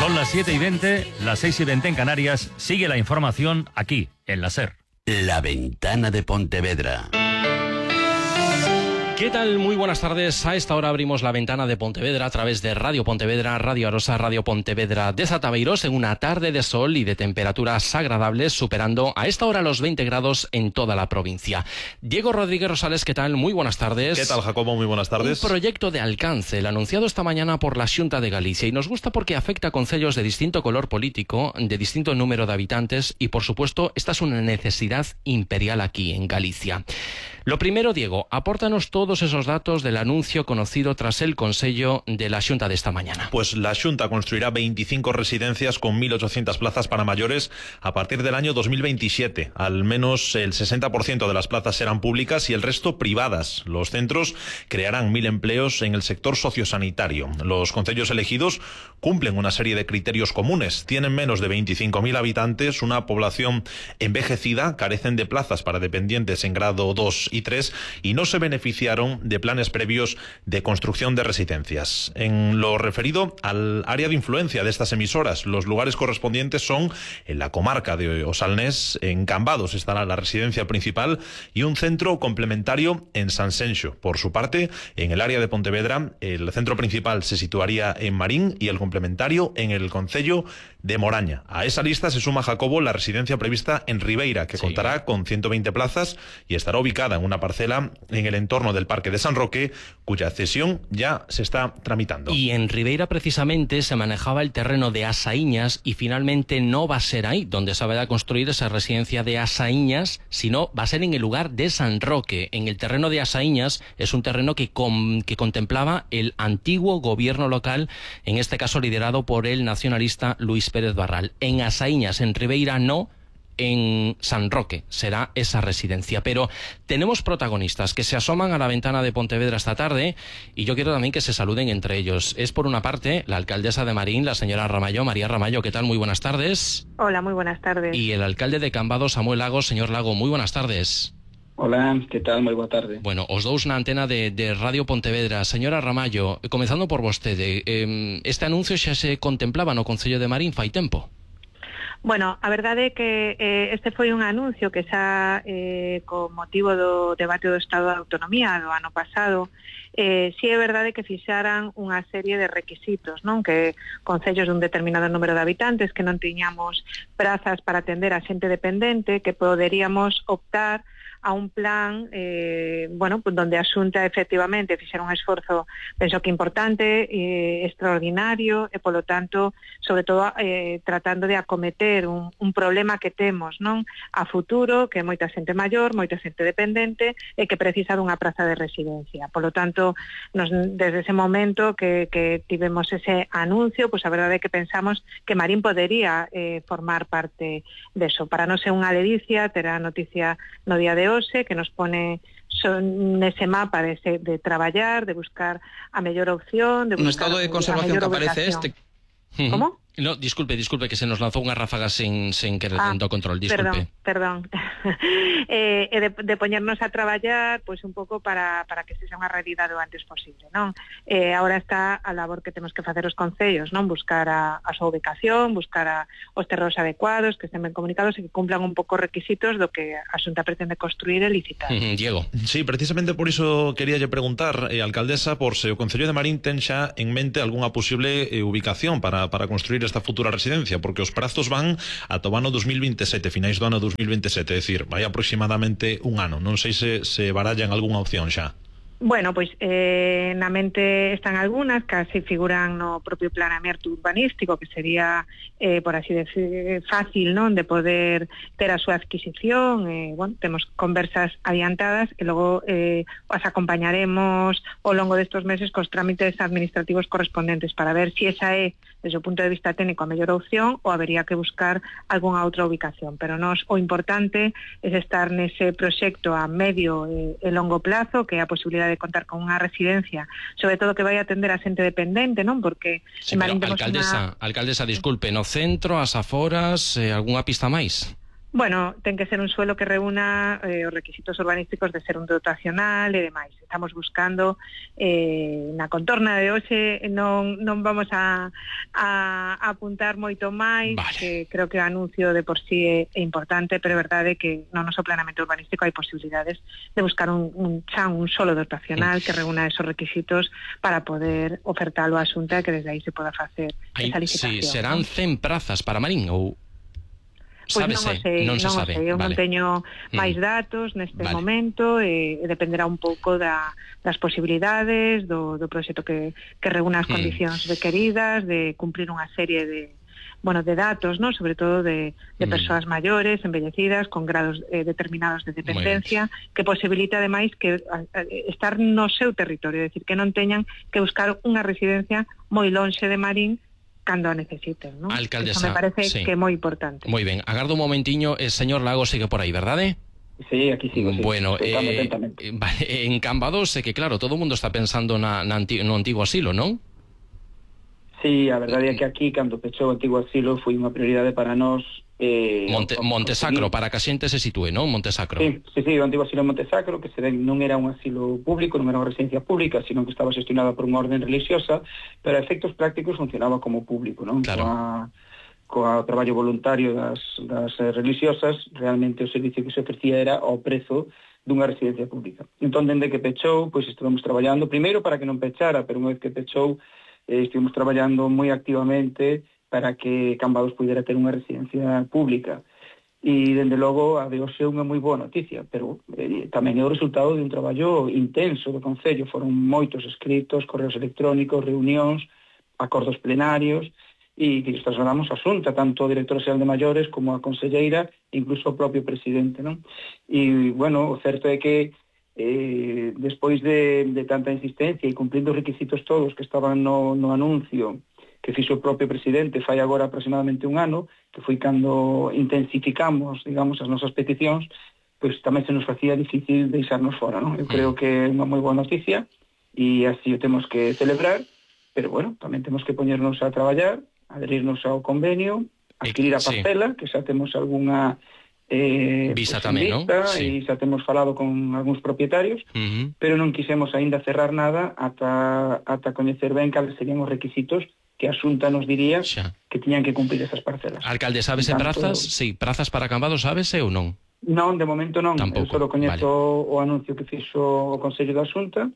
Son las 7:20, las 6:20 en Canarias. Sigue la información aquí, en la SER. La Ventana de Pontevedra. ¿Qué tal? Muy buenas tardes. A esta hora abrimos la Ventana de Pontevedra a través de Radio Pontevedra, Radio Arosa, Radio Pontevedra de Zataveiros, en una tarde de sol y de temperaturas agradables, superando a esta hora los 20 grados en toda la provincia. Diego Rodríguez Rosales, ¿qué tal? Muy buenas tardes. ¿Qué tal, Jacobo? Muy buenas tardes. Un proyecto de alcance, el anunciado esta mañana por la Xunta de Galicia, y nos gusta porque afecta a concellos de distinto color político, de distinto número de habitantes, y por supuesto, esta es una necesidad imperial aquí, en Galicia. Lo primero, Diego, apórtanos todos esos datos del anuncio conocido tras el Consello de la Xunta de esta mañana. Pues la Xunta construirá 25 residencias con 1.800 plazas para mayores a partir del año 2027. Al menos el 60% de las plazas serán públicas y el resto privadas. Los centros crearán 1.000 empleos en el sector sociosanitario. Los concellos elegidos cumplen una serie de criterios comunes. Tienen menos de 25.000 habitantes, una población envejecida, carecen de plazas para dependientes en grado 2 y 3 y no se beneficiaron de planes previos de construcción de residencias. En lo referido al área de influencia de estas emisoras, los lugares correspondientes son en la comarca de Osalnés, en Cambados estará la residencia principal y un centro complementario en Sanxenxo. Por su parte, en el área de Pontevedra, el centro principal se situaría en Marín y el complementario en el concello de Moraña. A esa lista se suma, Jacobo, la residencia prevista en Ribeira, que contará con 120 plazas y estará ubicada en una parcela en el entorno del Parque de San Roque, cuya cesión ya se está tramitando. Y en Ribeira precisamente se manejaba el terreno de Asaíñas y finalmente no va a ser ahí donde se va a construir esa residencia de Asaíñas, sino va a ser en el lugar de San Roque. En el terreno de Asaíñas es un terreno que contemplaba el antiguo gobierno local, en este caso liderado por el nacionalista Luis Pérez Barral. En Asaíñas, en Ribeira no, en San Roque será esa residencia. Pero tenemos protagonistas que se asoman a la ventana de Pontevedra esta tarde y yo quiero también que se saluden entre ellos. Es por una parte la alcaldesa de Marín, la señora Ramallo. María Ramallo, ¿qué tal? Muy buenas tardes. Hola, muy buenas tardes. Y el alcalde de Cambados, Samuel Lago. Señor Lago, muy buenas tardes. Hola, ¿qué tal? Muy boa tarde. Bueno, os dous na antena de Radio Pontevedra. Señora Ramallo, comezando por vostede, este anuncio xa se contemplaba no Concello de Marín fai tempo? Bueno, a verdade é que este foi un anuncio que xa con motivo do debate do Estado de Autonomía do ano pasado, si é verdade que fixaran unha serie de requisitos, non? Que concellos dun determinado número de habitantes, que non tiñamos prazas para atender a xente dependente, que poderíamos optar a un plan, bueno, pues donde a Xunta efectivamente fixera un esforzo, penso que importante, extraordinario, e polo tanto, sobre todo, tratando de acometer un problema que temos, non? A futuro, que é moita xente maior, moita xente dependente, e que precisa dunha praza de residencia. Polo tanto, desde ese momento que tivemos ese anuncio, pues a verdade é que pensamos que Marín podería formar parte deso. Para non ser unha ledicia, terá noticia no día de hoxe, que nos pone nese mapa de traballar, de buscar a mellor opción, de buscar no estado de conservación que aparece este. ¿Cómo? No, disculpe, que se nos lanzó unha ráfaga sin querer dentro control, disculpe. Perdón. De poñernos a traballar, pois un pouco para que se sea unha realidade o antes posible, non? Agora está a labor que temos que facer os concellos, non? Buscar a súa ubicación, buscar os terreos adecuados, que estén ben comunicados e que cumplan un pouco requisitos do que a Xunta pretende construir e licitar. Diego. Sí, precisamente por iso queríalle preguntar, alcaldesa, por se o Concello de Marín ten xa en mente algunha posible ubicación para construir esta futura residencia, porque os prazos van ata o ano 2027, finais do ano 2027, é dicir, vai aproximadamente un ano. Non sei se barallan algunha opción xa. Bueno, pois na mente están algunhas, casi figuran no propio planeamento urbanístico, que sería, por así decir, fácil, non, de poder ter a súa adquisición. Bueno, temos conversas adiantadas e logo as acompañaremos ao longo destes meses cos trámites administrativos correspondentes para ver se esa é, desde o punto de vista técnico, a mellor opción ou habería que buscar algunha outra ubicación. Pero nos o importante é estar nese proxecto a medio e longo plazo, que é a posibilidade de contar con unha residencia, sobre todo que vai atender a xente dependente, non? Porque sí, pero, alcaldesa, disculpe, no centro, as aforas, algunha pista máis? Bueno, ten que ser un suelo que reúna os requisitos urbanísticos de ser un dotacional e demais. Estamos buscando na contorna de hoxe non vamos a apuntar moito máis, vale. Que creo que o anuncio de por sí é importante, pero é verdade que no noso planeamento urbanístico hai posibilidades de buscar un solo dotacional que reúna esos requisitos para poder ofertalo á Xunta, que desde aí se poda facer esa licitación. Sí, serán 100 prazas para Marín ou... Pois non se sabe. Eu non teño máis datos neste momento e dependerá un pouco das posibilidades do proxecto que reúna as condicións requeridas, de cumprir unha serie de datos, ¿no? Sobre todo de persoas maiores, envellecidas, con grados determinados de dependencia, que posibilita ademais que estar no seu territorio, é dicir, que non teñan que buscar unha residencia moi lonxe de Marín cando a necesiten, ¿no? Alcaldesa, eso me parece que é moi importante. Moi ben, agardo un momentiño, señor Lago sigue por aí, verdade? Sí, aquí sigo, sí. Bueno, en Cambados sé que claro, todo o mundo está pensando no antigo asilo, non? Sí, a verdade é que aquí, cando pechou o antigo asilo, foi unha prioridade para nós. Montesacro, para que a xente se sitúe, non? Montesacro. Sí, o antigo asilo Montesacro, que non era un asilo público, non era unha residencia pública, sino que estaba gestionada por unha orden religiosa, pero a efectos prácticos funcionaba como público, non? Claro. Coa traballo voluntario das religiosas, realmente o servicio que se ofrecía era ao prezo dunha residencia pública. Entón, dende que pechou, pois estivemos traballando, primeiro para que non pechara, pero unha vez que pechou, estivemos traballando moi activamente para que Cambados pudera ter unha residencia pública. E, dende logo, a de hoxe é unha moi boa noticia, pero tamén é o resultado de un traballo intenso do Concello. Foron moitos escritos, correos electrónicos, reunións, acordos plenarios, e que os trasladamos a Xunta, tanto o director xeral de maiores como a conselleira, incluso o propio presidente, non? E, bueno, o certo é que despois de tanta insistencia e cumplindo os requisitos todos que estaban no anuncio que fixo o propio presidente fai agora aproximadamente un ano, que foi cando intensificamos, digamos, as nosas peticións, pois tamén se nos facía difícil deixarnos fora, non? Eu creo que é unha moi boa noticia e así o temos que celebrar, pero bueno, tamén temos que poñernos a traballar, adherirnos ao convenio, adquirir a parcela, que xa temos algunha visa tamén, non? E xa temos falado con algúns propietarios, pero non quisemos aínda cerrar nada ata coñecer ben cales serían os requisitos que a Xunta nos diría que tiñan que cumplir esas parcelas. Alcalde, sabese prazas? Sí, prazas para Cambados, sabese ou non? Non, de momento non. Tampouco. Eu só coñezo o anuncio que fixo o Consello da Xunta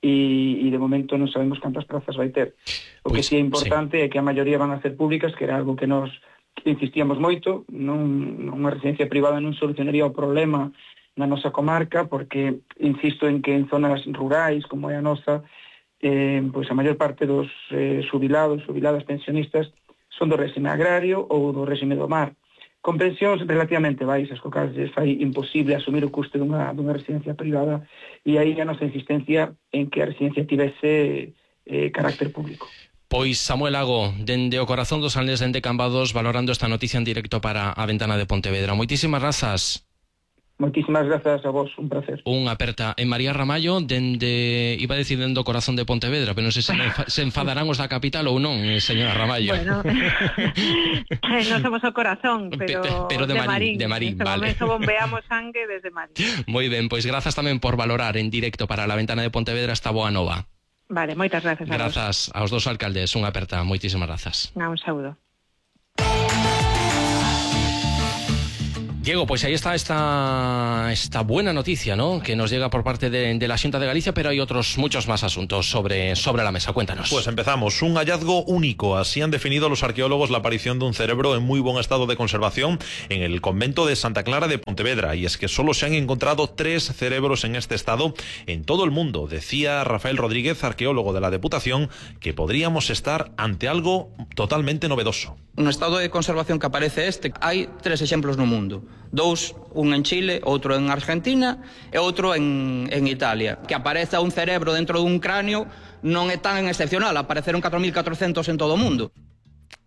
e de momento non sabemos cantas prazas vai ter. O que sí é importante é que a maioría van a ser públicas, que era algo que nos insistíamos moito. Unha residencia privada non solucionaría o problema na nosa comarca, porque insisto en que en zonas rurais, como é a nosa, pois a maior parte dos xubiladas, pensionistas son do réxime agrario ou do réxime do mar, con pensións relativamente baixas, co cal fai imposible asumir o custe dunha residencia privada, e aí a nosa insistencia en que a residencia tivese carácter público. Pois Samuel Lago, dende o corazón dos Salnés, dende Cambados, valorando esta noticia en directo para a Ventana de Pontevedra. Moitísimas grazas. Moitísimas grazas a vos, un placer. Unha aperta en María Ramallo, iba a decir dende o corazón de Pontevedra, pero non sei se enfadarán os da capital ou non, señora Ramallo. Bueno, non somos o corazón, pero de Marín. De Marín, vale. Momento bombeamos sangue desde Marín. Moi ben, pois grazas tamén por valorar en directo para a Ventana de Pontevedra esta boa nova. Vale, moitas grazas a vos. Grazas aos dos alcaldes, unha aperta, moitísimas grazas. Un saúdo. Diego, pues ahí está esta buena noticia, ¿no?, que nos llega por parte de la Xunta de Galicia, pero hay muchos más asuntos sobre la mesa. Cuéntanos. Pues empezamos. Un hallazgo único. Así han definido los arqueólogos la aparición de un cerebro en muy buen estado de conservación en el convento de Santa Clara de Pontevedra. Y es que solo se han encontrado 3 cerebros en este estado en todo el mundo. Decía Rafael Rodríguez, arqueólogo de la Deputación, que podríamos estar ante algo totalmente novedoso. No estado de conservación que aparece hai 3 exemplos no mundo. 2, un en Chile, outro en Argentina e outro en Italia. Que apareza un cerebro dentro dun cráneo non é tan excepcional, apareceron 4.400 en todo o mundo.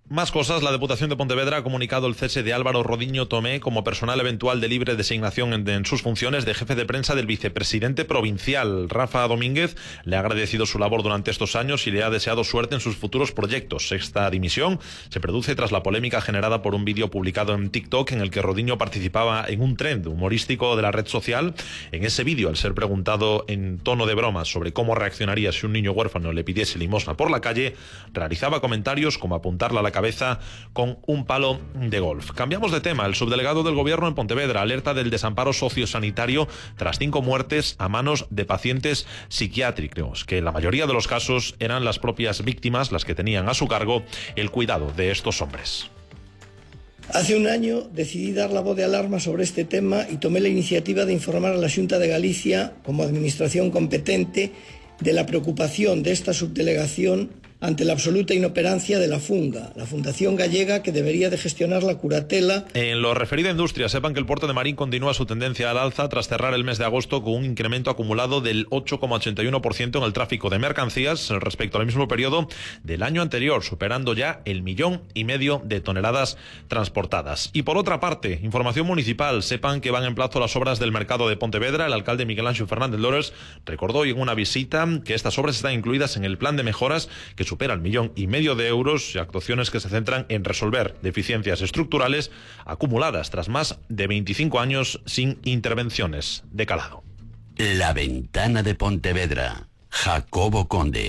Más cosas. La Deputación de Pontevedra ha comunicado el cese de Álvaro Rodiño Tomé como personal eventual de libre designación en sus funciones de jefe de prensa del vicepresidente provincial. Rafa Domínguez le ha agradecido su labor durante estos años y le ha deseado suerte en sus futuros proyectos. Esta dimisión se produce tras la polémica generada por un vídeo publicado en TikTok en el que Rodiño participaba en un trend humorístico de la red social. En ese vídeo, al ser preguntado en tono de broma sobre cómo reaccionaría si un niño huérfano le pidiese limosna por la calle, realizaba comentarios como apuntarle a la cabeza con un palo de golf. Cambiamos de tema. El subdelegado del Gobierno en Pontevedra alerta del desamparo sociosanitario tras 5 muertes a manos de pacientes psiquiátricos, que en la mayoría de los casos eran las propias víctimas las que tenían a su cargo el cuidado de estos hombres. Hace un año decidí dar la voz de alarma sobre este tema y tomé la iniciativa de informar a la Xunta de Galicia, como administración competente, de la preocupación de esta subdelegación ante la absoluta inoperancia de la FUNGA, la Fundación Gallega que debería de gestionar la curatela. En lo referido a industria, sepan que el puerto de Marín continúa su tendencia al alza tras cerrar el mes de agosto con un incremento acumulado del 8,81% en el tráfico de mercancías respecto al mismo periodo del año anterior, superando ya el 1,5 millón de toneladas transportadas. Y por otra parte, información municipal, sepan que van en plazo las obras del mercado de Pontevedra. El alcalde Miguel Ángel Fernández Lores recordó hoy en una visita que estas obras están incluidas en el plan de mejoras que supera el 1,5 millón de euros y actuaciones que se centran en resolver deficiencias estructurales acumuladas tras más de 25 años sin intervenciones de calado. La Ventana de Pontevedra, Jacobo Conde.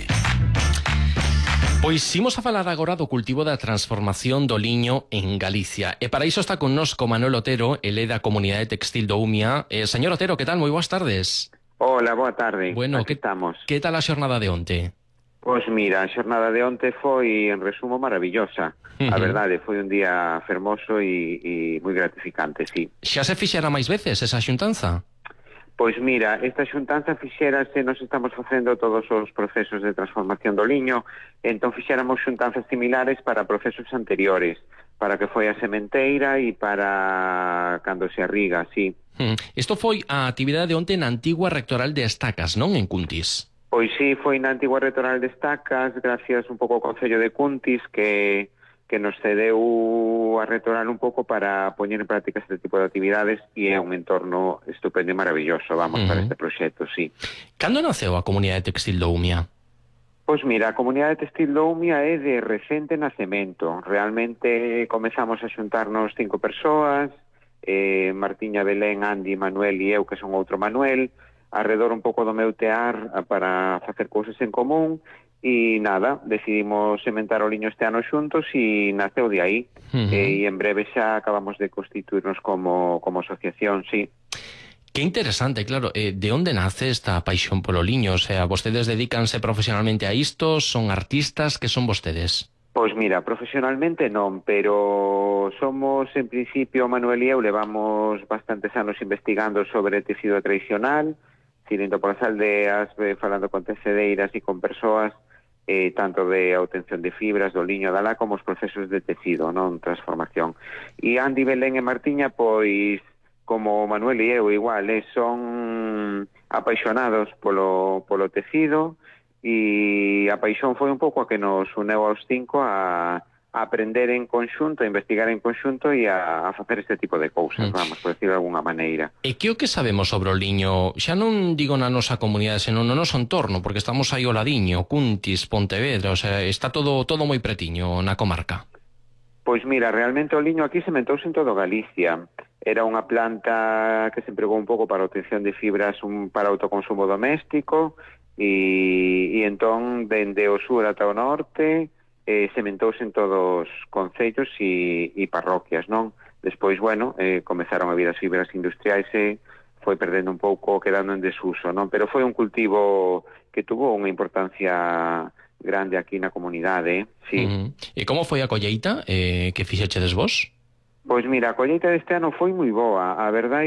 Pois imos a falar agora do cultivo da transformación do liño en Galicia. E para iso está connosco Manuel Otero, ele da Comunidade Textil do UMIA. Señor Otero, que tal? Moi boas tardes. Hola, boa tarde. Bueno, aquí estamos. Que tal a xornada de onte? Pois mira, a xornada de onte foi, en resumo, maravillosa. A verdade, foi un día fermoso e moi gratificante, sí. Xa se fixera máis veces esa xuntanza? Pois mira, esta xuntanza fixérase, nos estamos facendo todos os procesos de transformación do liño, entón fixéramos xuntanzas similares para procesos anteriores, para que foi a sementeira e para cando se arriga, sí. Isto foi a actividade de onte na antigua rectoral de Estacas, non? En Cuntis. Pois sí, foi na antigua rectoral de Estacas, gracias un pouco ao Concello de Cuntis, que nos cedeu a rectoral un pouco para poñer en práctica este tipo de actividades e é un entorno estupendo e maravilloso, vamos, para este proxecto, sí. Cando naceu a Comunidade Textil do UMIA? Pois mira, a Comunidade Textil do UMIA é de recente nacemento. Realmente comezamos a xuntarnos 5 persoas, Martiña, Belén, Andy, Manuel e eu, que son outro Manuel, arredor un pouco do meu tear para facer cousas en común e nada, decidimos sementar o liño este ano xuntos e naceu de aí e en breve xa acabamos de constituirnos como asociación, sí. Que interesante, claro, de onde nace esta paixón polo liño? O sea, vostedes dedícanse profesionalmente a isto, son artistas, que son vostedes? Pois mira, profesionalmente non, pero somos, en principio, Manuel e eu levamos bastantes anos investigando sobre tecido tradicional, indo polas aldeas, falando con tecedeiras e con persoas, tanto de obtención de fibras do liño da lá como os procesos de tecido, non transformación. E Andy, Belén e Martiña, pois, como Manuel e eu igual, son apaixonados polo tecido e a paixón foi un pouco a que nos uneu aos 5 a aprender en conxunto, a investigar en conxunto e a facer este tipo de cousas, vamos, por decirlo de alguna maneira. E que o que sabemos sobre o liño? Xa non digo na nosa comunidade, senón no noso entorno, porque estamos aí ao ladiño, Cuntis, Pontevedra, o sea, está todo moi pretiño na comarca. Pois mira, realmente o liño aquí sementouse en todo Galicia. Era unha planta que se empregou un pouco para a obtención de fibras para autoconsumo doméstico e entón, dende o sur ata o norte, sementouse en todos os concellos e parroquias, non? Despois, bueno, comezaron a vir as fibras industriais e foi perdendo un pouco, quedando en desuso, non? Pero foi un cultivo que tuvo unha importancia grande aquí na comunidade, sí. E como foi a colleita que fixechedes vos? Pois mira, a colleita deste ano foi moi boa, a verdade